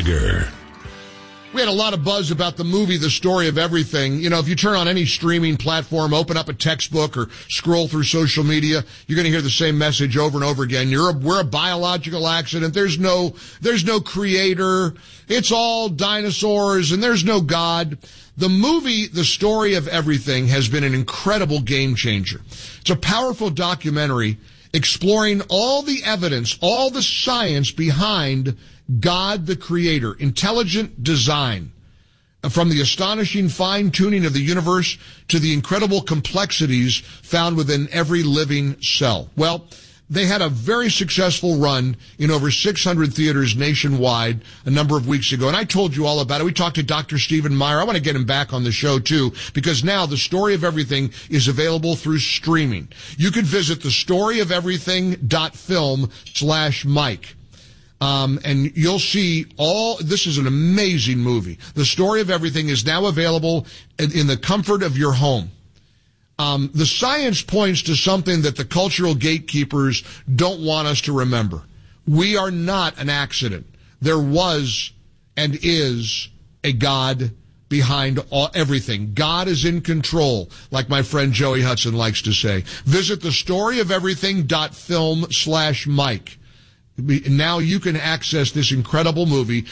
Gallagher. We had a lot of buzz about the movie The Story of Everything. You know, if you turn on any streaming platform, open up a textbook or scroll through social media, you're going to hear the same message over and over again. We're a biological accident. There's no creator. It's all dinosaurs and there's no God. The movie The Story of Everything has been an incredible game changer. It's a powerful documentary exploring all the evidence, all the science behind God the Creator, intelligent design, from the astonishing fine-tuning of the universe to the incredible complexities found within every living cell. Well, they had a very successful run in over 600 theaters nationwide a number of weeks ago, and I told you all about it. We talked to Dr. Stephen Meyer. I want to get him back on the show, too, because now The Story of Everything is available through streaming. You can visit thestoryoferything.film/Mike. And you'll see this is an amazing movie. The Story of Everything is now available in the comfort of your home. The science points to something that the cultural gatekeepers don't want us to remember. We are not an accident. There was and is a God behind everything. God is in control, like my friend Joey Hudson likes to say. Visit thestoryoferything.film/Mike. Now you can access this incredible movie,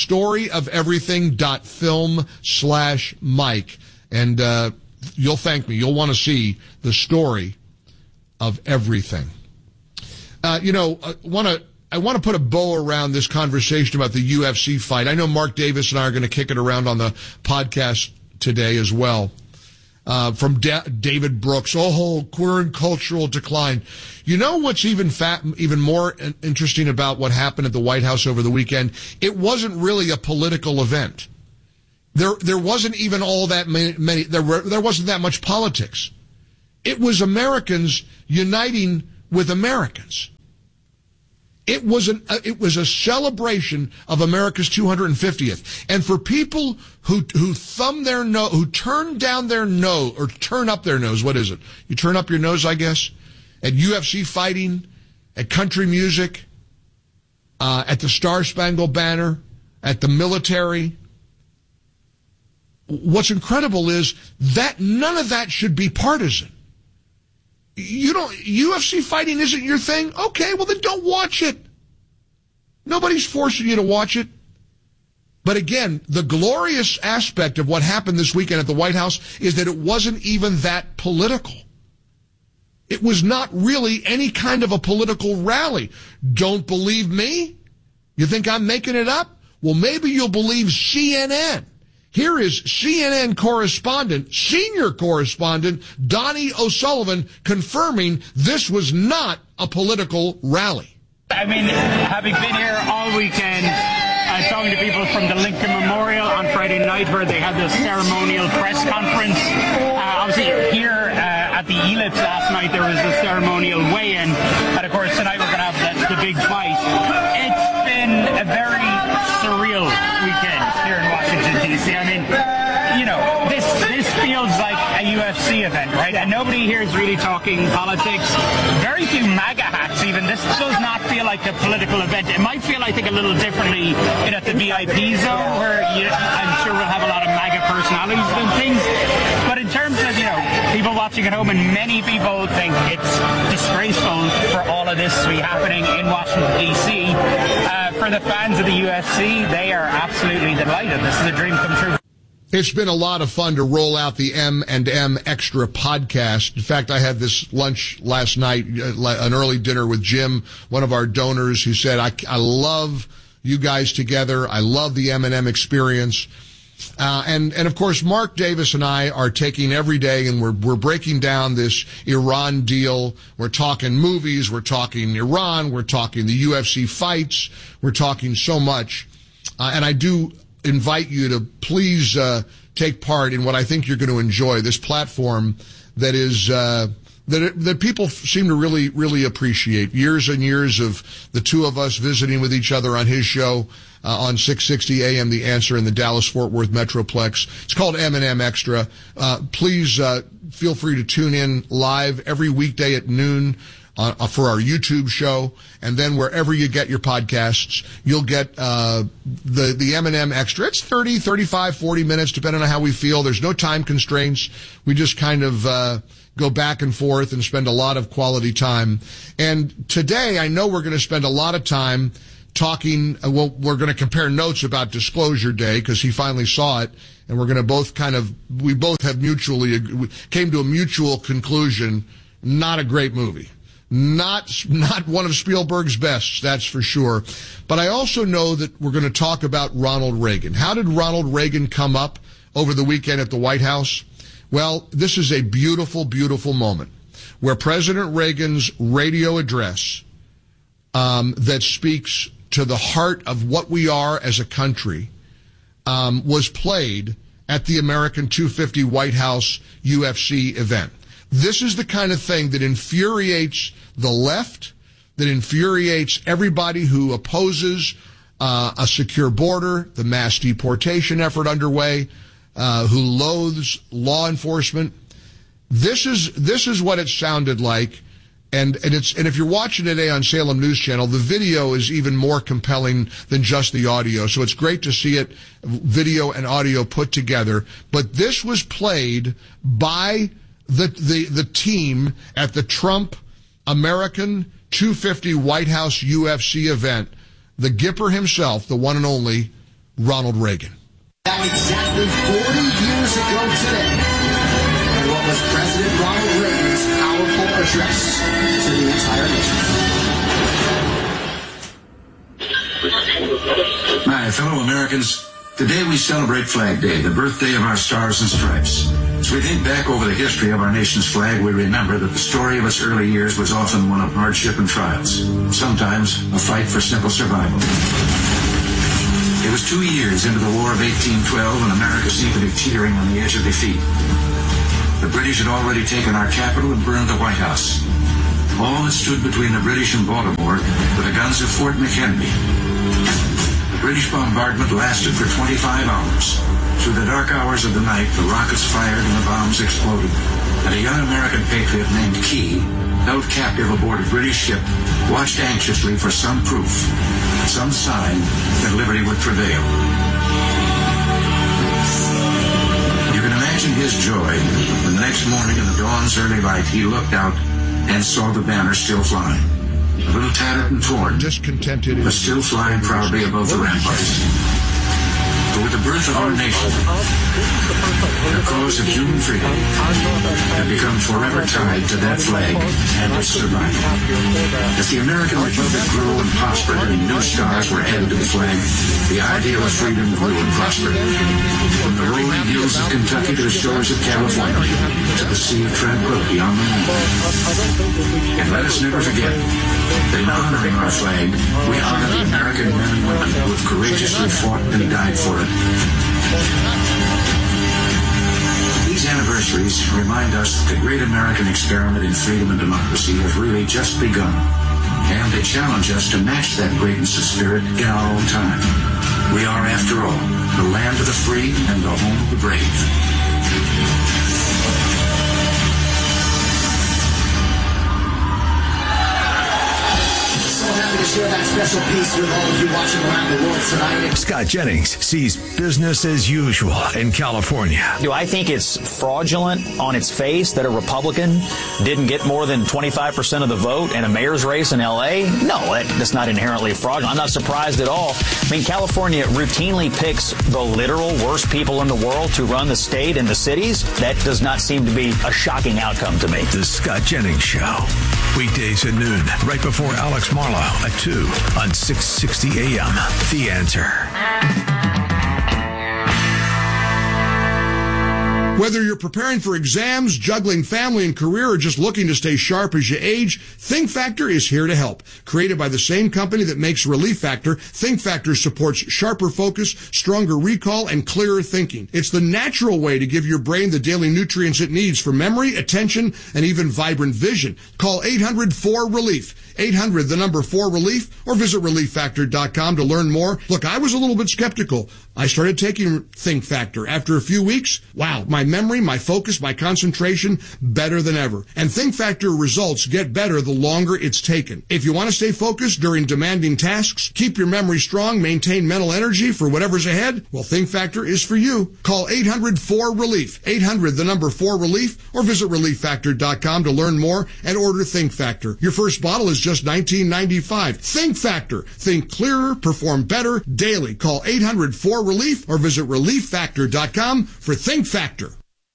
thestoryoferything.film/Mike. And you'll thank me. You'll want to see the story of everything. I want to put a bow around this conversation about the UFC fight. I know Mark Davis and I are going to kick it around on the podcast today as well. From David Brooks, we're in cultural decline. You know what's even more interesting about what happened at the White House over the weekend? It wasn't really a political event. There wasn't even all that many. There wasn't that much politics. It was Americans uniting with Americans. It was a celebration of America's 250th. And for people who turn down their nose, or turn up their nose, what is it? You turn up your nose, I guess, at UFC fighting, at country music, at the Star-Spangled Banner, at the military. What's incredible is that none of that should be partisan. UFC fighting isn't your thing? Okay, well then don't watch it. Nobody's forcing you to watch it. But again, the glorious aspect of what happened this weekend at the White House is that it wasn't even that political. It was not really any kind of a political rally. Don't believe me? You think I'm making it up? Well, maybe you'll believe CNN. Here is CNN senior correspondent, Donnie O'Sullivan, confirming this was not a political rally. I mean, having been here all weekend, talking to people from the Lincoln Memorial on Friday night where they had this ceremonial press conference. Obviously, here at the Ellipse last night, there was a ceremonial weigh-in. And, of course, tonight we're going to have the big fight. It's been a very surreal weekend here in Washington, D.C. I mean, this feels like a UFC event, right? And nobody here is really talking politics. Very few MAGA hats even. This does not feel like a political event. It might feel, I think, a little differently at the VIP zone where I'm sure we'll have a lot of MAGA personalities and things. But in terms of, people watching at home, and many people think it's disgraceful for all of this to be happening in Washington, D.C. For the fans of the UFC, they are absolutely delighted. This is a dream come true. It's been a lot of fun to roll out the M&M Extra podcast. In fact, I had this lunch last night, an early dinner with Jim, one of our donors, who said, I love you guys together. I love the M&M experience. And of course, Mark Davis and I are taking every day and we're breaking down this Iran deal. We're talking movies. We're talking Iran. We're talking the UFC fights. We're talking so much. And I do invite you to please take part in what I think you're going to enjoy, this platform that is that people seem to really, really appreciate. Years and years of the two of us visiting with each other on his show on 660 AM The Answer in the Dallas-Fort Worth Metroplex. It's called M&M Extra. Please feel free to tune in live every weekday at noon for our YouTube show, and then wherever you get your podcasts, you'll get the M&M Extra. It's 30, 35, 40 minutes, depending on how we feel. There's no time constraints. We just kind of go back and forth and spend a lot of quality time. And today, I know we're going to spend a lot of time talking. Well, we're going to compare notes about Disclosure Day because he finally saw it, and we're going to both we both have came to a mutual conclusion. Not a great movie. Not one of Spielberg's best, that's for sure. But I also know that we're going to talk about Ronald Reagan. How did Ronald Reagan come up over the weekend at the White House? Well, this is a beautiful, beautiful moment where President Reagan's radio address that speaks to the heart of what we are as a country was played at the American 250 White House UFC event. This is the kind of thing that infuriates the left, that infuriates everybody who opposes a secure border, the mass deportation effort underway, who loathes law enforcement. This is what it sounded like, and if you're watching today on Salem News Channel, the video is even more compelling than just the audio. So it's great to see it, video and audio put together. But this was played by the team at the Trump American 250 White House UFC event, the Gipper himself, the one and only Ronald Reagan. Back exactly 40 years ago today, what was President Ronald Reagan's powerful address to the entire nation. My fellow Americans, today we celebrate Flag Day, the birthday of our stars and stripes. As we think back over the history of our nation's flag, we remember that the story of its early years was often one of hardship and trials, sometimes a fight for simple survival. It was 2 years into the War of 1812 when America seemed to be teetering on the edge of defeat. The British had already taken our capital and burned the White House. All that stood between the British and Baltimore were the guns of Fort McHenry. The British bombardment lasted for 25 hours. Through the dark hours of the night, the rockets fired and the bombs exploded, and a young American patriot named Key, held captive aboard a British ship, watched anxiously for some proof, some sign that liberty would prevail. You can imagine his joy when the next morning in the dawn's early light he looked out and saw the banner still flying. A little tattered and torn, discontented, but still flying proudly above the ramparts. But with the birth of our nation, the cause of human freedom had become forever tied to that flag and its survival. As the American Republic grew and prospered and new stars were added to the flag, the ideal of freedom grew and prospered. From the rolling hills of Kentucky to the shores of California, to the sea of tranquility on the moon. And let us never forget that in honoring our flag, we honor the American men and women who have courageously fought and died for it. These anniversaries remind us that the great American experiment in freedom and democracy has really just begun. And they challenge us to match that greatness of spirit in our own time. We are, after all, the land of the free and the home of the brave. To share that special piece with all of you watching around the world tonight. Scott Jennings sees business as usual in California. Do I think it's fraudulent on its face that a Republican didn't get more than 25% of the vote in a mayor's race in L.A.? No, that's not inherently fraudulent. I'm not surprised at all. I mean, California routinely picks the literal worst people in the world to run the state and the cities. That does not seem to be a shocking outcome to me. The Scott Jennings Show. Weekdays at noon, right before Alex Marlowe at 2 on 660 AM. The Answer. Whether you're preparing for exams, juggling family and career, or just looking to stay sharp as you age, Think Factor is here to help. Created by the same company that makes Relief Factor, Think Factor supports sharper focus, stronger recall, and clearer thinking. It's the natural way to give your brain the daily nutrients it needs for memory, attention, and even vibrant vision. Call 800-4-RELIEF. 800-4RELIEF, or visit ReliefFactor.com to learn more. Look, I was a little bit skeptical. I started taking Think Factor. After a few weeks, wow, my memory, my focus, my concentration, better than ever. And Think Factor results get better the longer it's taken. If you want to stay focused during demanding tasks, keep your memory strong, maintain mental energy for whatever's ahead, well, Think Factor is for you. Call 800-4RELIEF, 800-4RELIEF, or visit ReliefFactor.com to learn more and order Think Factor. Your first bottle is just $19.95. Think Factor. Think clearer, perform better daily. Call 800-4RELIEF or visit ReliefFactor.com for Think Factor.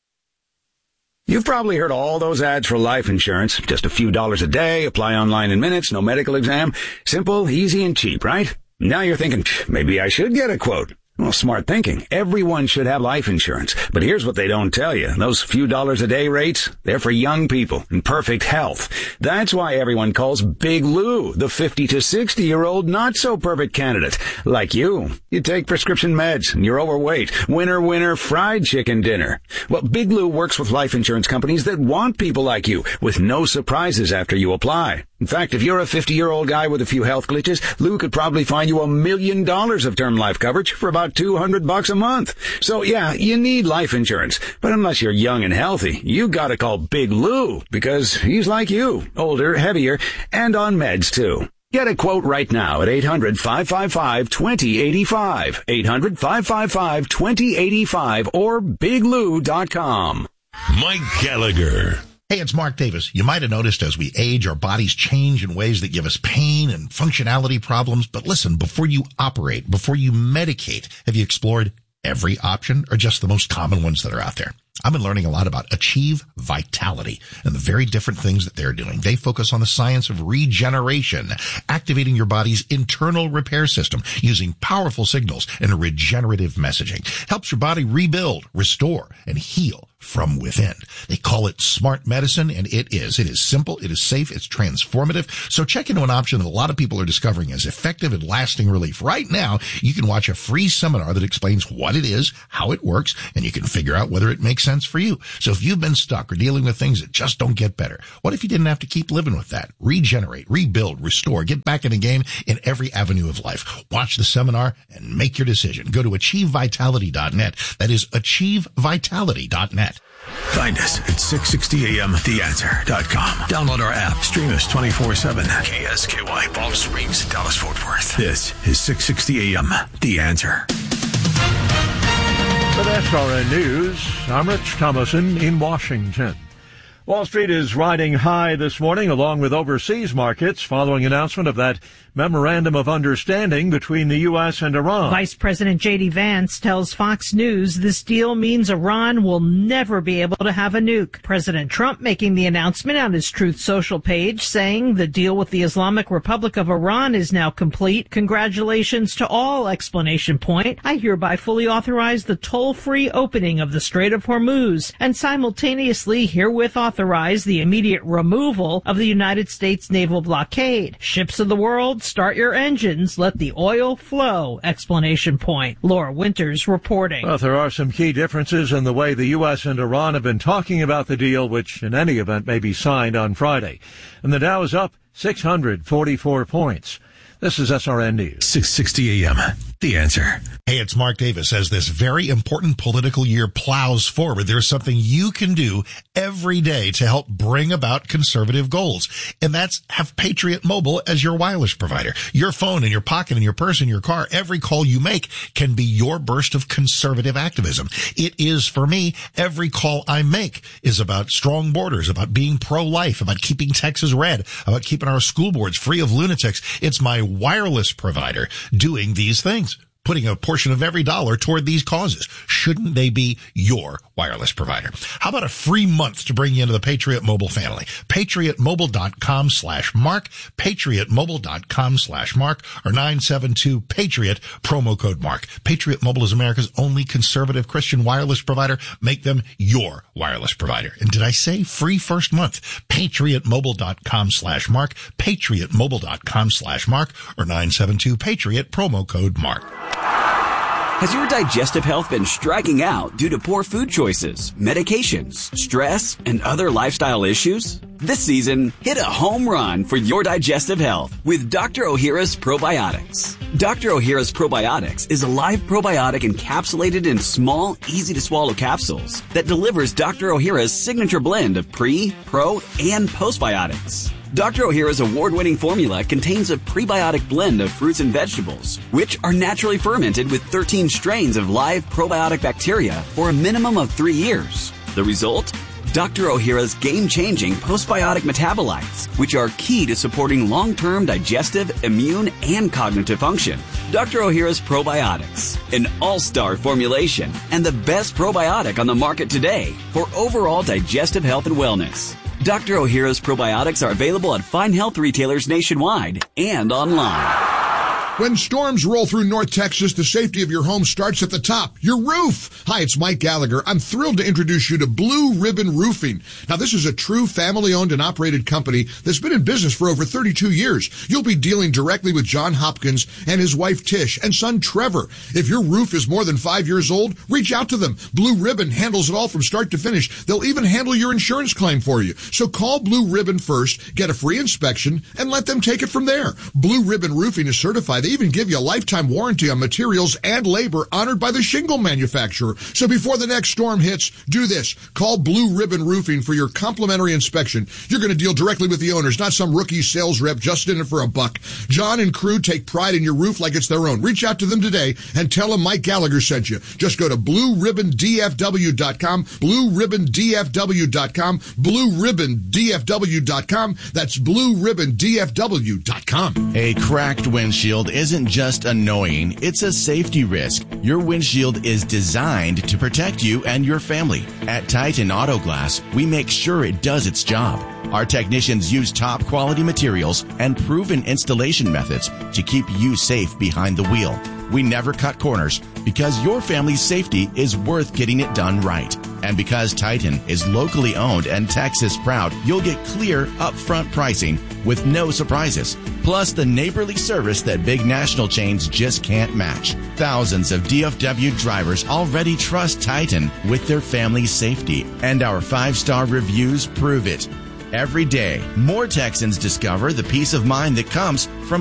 You've probably heard all those ads for life insurance. Just a few dollars a day, apply online in minutes, no medical exam. Simple, easy, and cheap, right? Now you're thinking, maybe I should get a quote. Well, smart thinking. Everyone should have life insurance. But here's what they don't tell you. Those few dollars a day rates, they're for young people in perfect health. That's why everyone calls Big Lou the 50 to 60-year-old not-so-perfect candidate. Like you. You take prescription meds and you're overweight. Winner, fried chicken dinner. Well, Big Lou works with life insurance companies that want people like you with no surprises after you apply. In fact, if you're a 50-year-old guy with a few health glitches, Lou could probably find you $1 million of term life coverage for about $200 a month. So yeah, you need life insurance. But unless you're young and healthy, you gotta call Big Lou because he's like you, older, heavier, and on meds too. Get a quote right now at 800-555-2085, 800-555-2085, or biglou.com. Mike Gallagher. Hey, it's Mark Davis. You might have noticed as we age, our bodies change in ways that give us pain and functionality problems. But listen, before you operate, before you medicate, have you explored every option or just the most common ones that are out there? I've been learning a lot about Achieve Vitality and the very different things that they're doing. They focus on the science of regeneration, activating your body's internal repair system using powerful signals and regenerative messaging. Helps your body rebuild, restore, and heal from within. They call it smart medicine, and it is. It is simple, it is safe, it's transformative. So check into an option that a lot of people are discovering as effective and lasting relief. Right now, you can watch a free seminar that explains what it is, how it works, and you can figure out whether it makes sense for you. So if you've been stuck or dealing with things that just don't get better, what if you didn't have to keep living with that? Regenerate, rebuild, restore, get back in the game in every avenue of life. Watch the seminar and make your decision. Go to AchieveVitality.net. That is AchieveVitality.net. Find us at 660amtheanswer.com. Download our app. Stream us 24/7. KSKY, Palm Springs, Dallas, Fort Worth. This is 660 AM, The Answer. With SRN News, I'm Rich Thomason in Washington. Wall Street is riding high this morning along with overseas markets following announcement of that memorandum of understanding between the U.S. and Iran. Vice President J.D. Vance tells Fox News this deal means Iran will never be able to have a nuke. President Trump making the announcement on his Truth Social page saying the deal with the Islamic Republic of Iran is now complete. Congratulations to all! Exclamation point. I hereby fully authorize the toll-free opening of the Strait of Hormuz and simultaneously herewith authorize the immediate removal of the United States naval blockade. Ships of the world, start your engines. Let the oil flow! Exclamation point. Laura Winters reporting. Well, there are some key differences in the way the U.S. and Iran have been talking about the deal, which in any event may be signed on Friday. And the Dow is up 644 points. This is SRN News. 660 AM, The Answer. Hey, it's Mark Davis. As this very important political year plows forward, there's something you can do every day to help bring about conservative goals. And that's have Patriot Mobile as your wireless provider. Your phone in your pocket, in your purse, in your car, every call you make can be your burst of conservative activism. It is for me. Every call I make is about strong borders, about being pro-life, about keeping Texas red, about keeping our school boards free of lunatics. It's my wireless provider doing these things, putting a portion of every dollar toward these causes. Shouldn't they be your wireless provider? How about a free month to bring you into the Patriot Mobile family? PatriotMobile.com/Mark, PatriotMobile.com/Mark, or 972-PATRIOT, promo code Mark. Patriot Mobile is America's only conservative Christian wireless provider. Make them your wireless provider. And did I say free first month? PatriotMobile.com/Mark, PatriotMobile.com/Mark, or 972-PATRIOT, promo code Mark. Has your digestive health been striking out due to poor food choices, medications, stress, and other lifestyle issues? This season, hit a home run for your digestive health with Dr. Ohhira's Probiotics. Dr. Ohhira's Probiotics is a live probiotic encapsulated in small, easy-to-swallow capsules that delivers Dr. Ohhira's signature blend of pre, pro, and postbiotics. Dr. Ohhira's award-winning formula contains a prebiotic blend of fruits and vegetables, which are naturally fermented with 13 strains of live probiotic bacteria for a minimum of 3 years. The result? Dr. Ohhira's game-changing postbiotic metabolites, which are key to supporting long-term digestive, immune, and cognitive function. Dr. Ohhira's Probiotics, an all-star formulation and the best probiotic on the market today for overall digestive health and wellness. Dr. Ohhira's Probiotics are available at fine health retailers nationwide and online. When storms roll through North Texas, the safety of your home starts at the top, your roof. Hi, it's Mike Gallagher. I'm thrilled to introduce you to Blue Ribbon Roofing. Now, this is a true family-owned and operated company that's been in business for over 32 years. You'll be dealing directly with John Hopkins and his wife Tish and son Trevor. If your roof is more than 5 years old, reach out to them. Blue Ribbon handles it all from start to finish. They'll even handle your insurance claim for you. So call Blue Ribbon first, get a free inspection, and let them take it from there. Blue Ribbon Roofing is certified. They even give you a lifetime warranty on materials and labor honored by the shingle manufacturer. So before the next storm hits, do this. Call Blue Ribbon Roofing for your complimentary inspection. You're going to deal directly with the owners, not some rookie sales rep just in it for a buck. John and crew take pride in your roof like it's their own. Reach out to them today and tell them Mike Gallagher sent you. Just go to BlueRibbonDFW.com, BlueRibbonDFW.com, BlueRibbonDFW.com. That's BlueRibbonDFW.com. A cracked windshield isn't just annoying, it's a safety risk. Your windshield is designed to protect you and your family. At Titan Auto Glass, we make sure it does its job. Our technicians use top quality materials and proven installation methods to keep you safe behind the wheel. We never cut corners because your family's safety is worth getting it done right. And because Titan is locally owned and Texas proud, you'll get clear, upfront pricing with no surprises. Plus the neighborly service that big national chains just can't match. Thousands of DFW drivers already trust Titan with their family's safety, and our 5-star reviews prove it. Every day, more Texans discover the peace of mind that comes from